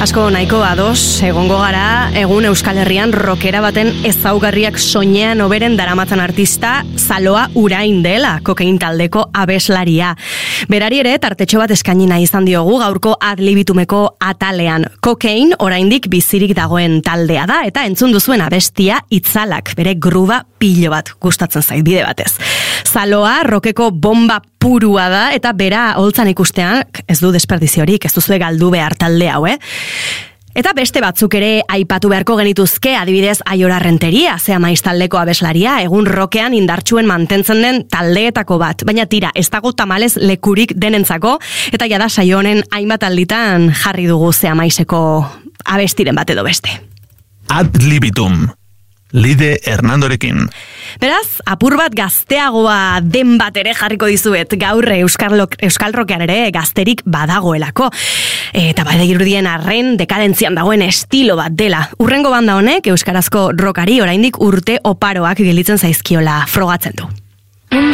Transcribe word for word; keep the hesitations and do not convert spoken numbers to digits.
Asko nahiko ados, egongo gara, egun Euskal Herrian rockera baten ezaugarriak soinean oberen daramatzan artista Zaloa Urain dela, Kokain taldeko abeslaria. Berari ere, tartetxo bat eskaini nahi izan diogu gaurko adlibitumeko atalean. Kokain oraindik bizirik dagoen taldea da, eta entzun duzuen abestia Itzalak, bere gruba pilo bat gustatzen zait bide batez. Zaloa rockeko bomba purua da, eta bera holtzan ikusteak ez du desperdiziorik, ez duzue galdu behar talde hau, eh? Eta beste batzuk ere aipatu beharko genituzke, adibidez Aiora Renteria, zea maiz taldeko abeslaria, egun rokean indartsuen mantentzen den taldeetako bat. Baina tira, ez dago tamalez lekurik denentzako, eta jada saio honen hainbat alditan jarri dugu zea maizeko abestiren bat edo beste. Ad libitum. Lide Hernandorekin. Beraz, apur bat gazteagoa den bat ere jarriko dizuet, gaur Euskal, Euskal Rokean ere gazterik badagoelako. Eta bade irudien arren dekadentzian dagoen estilo bat dela. Urrengo banda honek Euskarazko rockari oraindik urte oparoak gelditzen zaizkiola frogatzen du.